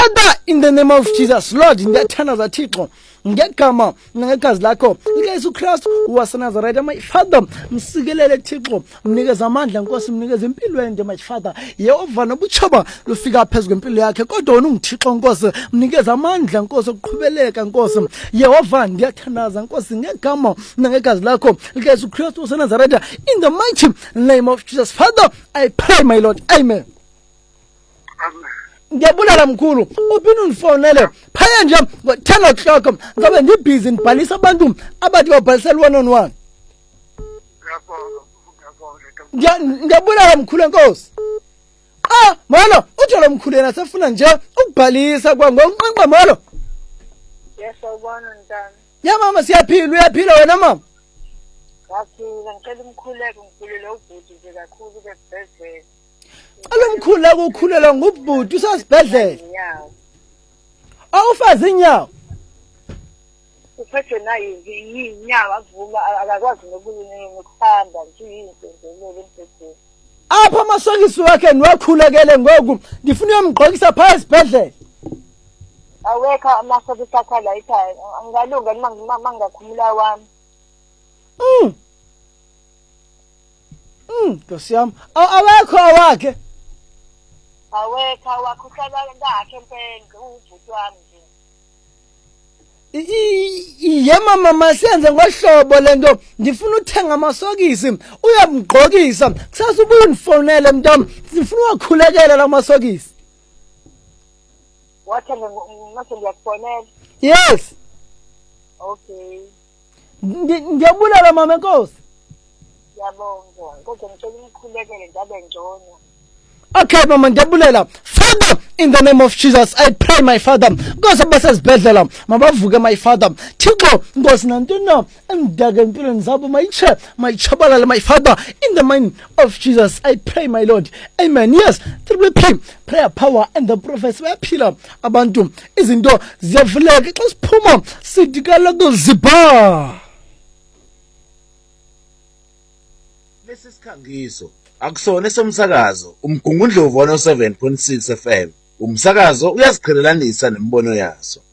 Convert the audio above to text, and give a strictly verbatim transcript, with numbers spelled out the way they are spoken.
Father, in the name of Jesus, Lord, ngiyathandaza Thixo ngegama nangegazi lakho likaYesu Kristu waseNazaretha. My Father, msikelele Thixo, mnikeze amandla Nkosi, mnikeze impilo ende my Father. Yehova nobuchoba lufika phezulu kwempilo yakhe, kodwa wena ungithixo Nkosi, mnikeze amandla Nkosi okuqhubeleka Nkosi. Yehova ngiyathandaza Nkosi ngegama nangegazi lakho likaYesu Kristu waseNazaretha, in the mighty name of Jesus. Father, I pray my Lord. Amen. Amen. Ngiyabulala mkhulu, uphinde unifonele phaya nje ngo-ten o'clock ngabe ngibhizi ngibhalisa abantu abathi babhalisela one on one. Ngiyabulala mkhulu Nkosi. Ah, molo, uthole mkhulu yena sefuna nje ukubhalisa kwangonqenqe molo. Yes, awubona ntana. Ya mama siyaphila, uyaphila wena mama? Ngaphila, ngicela umkhuleko ngikhulele ubhuti nje kakhulu besibhedlela. Alomkhulu ukukhulela ngubhuti usasibhedlela. Awufazi inyawo. Uphethwe nayo inyawo avuma akakwazi nokuhamba nje yinsenzelele emphethweni. Apha amasokisi wakhe niwakhulekele ngoku ndifuna uyomgqokisa phaya esibhedlela. Awekho amasokisi akho la ekhaya. Angalunga noma mangakhumula wami. Mm. Mm, Nkosi yami. Awekho awakhe. Awekho wakho uhlala lakhe empela ubhuti wami nje. Iye mama masiyenze ngohlobo lento, ngifuna uthenga amasokisi uyamgqokisa kusasa ubuye unifonele mntwana ngifuna ukukhulekela la masokisi. Wathi mase ngiyakufonela. Yes. Okay. Ngiyabulala mama Nkosi. Ngiyabonga kodwa ngicela umkhulekele ndabe ngcono. Okay mama ndiyabulela. Father, in the name of Jesus, I pray my Father, Nkosi abasezibhedlela mabavuke my Father. Thixo Nkosi nantona engidaka empilweni zabo mayiche mayichabalala my Father, in the name of Jesus I pray my Lord. Amen. Yes, triple P, prayer power and the prophets bayaphila abantu izinto ziyavuleka xa siphuma sidikala kuziba. Lesi sikhangiso akusona esomsakazo umgungundlovu one oh seven point six F M. Umsakazo uyaziqhelelanisa nembono yaso.